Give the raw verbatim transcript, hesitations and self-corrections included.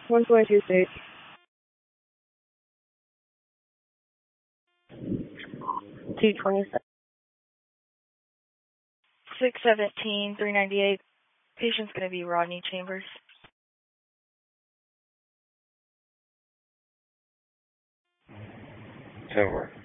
one twenty-two state. two twenty-seven. six seventeen, three ninety-eight. Patient's going to be Rodney Chambers. Over.